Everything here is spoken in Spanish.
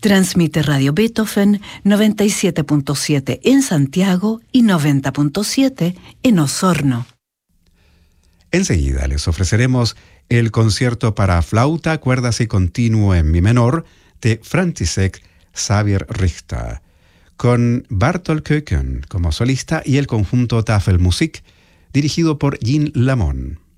Transmite Radio Beethoven 97.7 en Santiago y 90.7 en Osorno. Enseguida les ofreceremos el concierto para flauta, cuerdas y continuo en mi menor de František Xavier Richter, con Bartol Köken como solista y el conjunto Tafelmusik, dirigido por Jean Lamont.